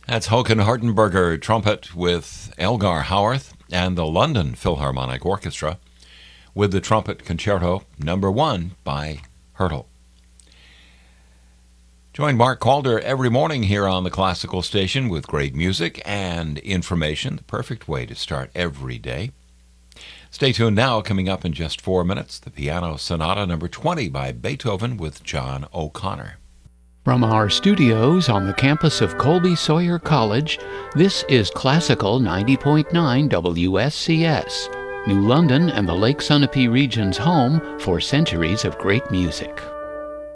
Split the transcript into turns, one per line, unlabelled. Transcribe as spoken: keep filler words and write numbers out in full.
That's Håkan Hartenberger, trumpet with Elgar Howarth, and the London Philharmonic Orchestra with the Trumpet Concerto Number One by Hurtle. Join Mark Calder every morning here on the Classical Station with great music and information, the perfect way to start every day. Stay tuned now. Coming up in just four minutes, the Piano Sonata Number twenty by Beethoven with John O'Connor.
From our studios on the campus of Colby Sawyer College, this is Classical ninety point nine W S C S, New London and the Lake Sunapee region's home for centuries of great music.